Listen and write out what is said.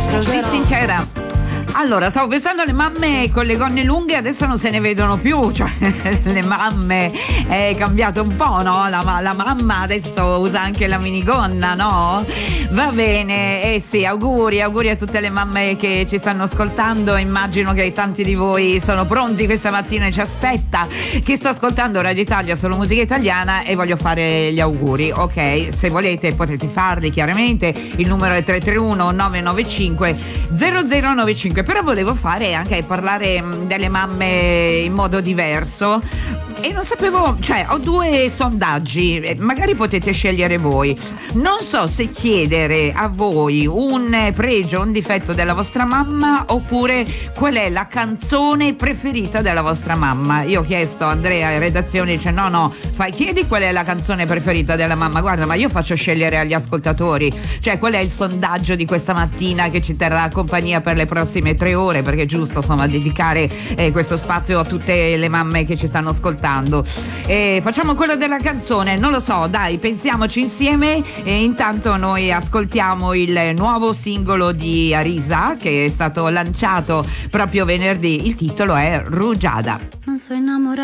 sincera. Allora, stavo pensando alle mamme con le gonne lunghe, adesso non se ne vedono più, cioè le mamme è cambiato un po', no? La mamma adesso usa anche la minigonna, no? Va bene, sì, auguri a tutte le mamme che ci stanno ascoltando. Immagino che tanti di voi sono pronti questa mattina e ci aspetta. Che sto ascoltando Radio Italia, solo musica italiana e voglio fare gli auguri, ok? Se volete potete farli chiaramente, il numero è 331 995 0095. Però volevo fare anche parlare delle mamme in modo diverso e non sapevo, cioè ho due sondaggi, magari potete scegliere voi. Non so se chiedere a voi un pregio, un difetto della vostra mamma oppure qual è la canzone preferita della vostra mamma. Io ho chiesto a Andrea in redazione, dice no, chiedi qual è la canzone preferita della mamma. Guarda, ma io faccio scegliere agli ascoltatori, cioè qual è il sondaggio di questa mattina che ci terrà compagnia per le prossime 3 ore, perché è giusto insomma dedicare questo spazio a tutte le mamme che ci stanno ascoltando. Facciamo quello della canzone, non lo so, dai, pensiamoci insieme e intanto noi ascoltiamo il nuovo singolo di Arisa che è stato lanciato proprio venerdì. Il titolo è Rugiada. Non so innamorata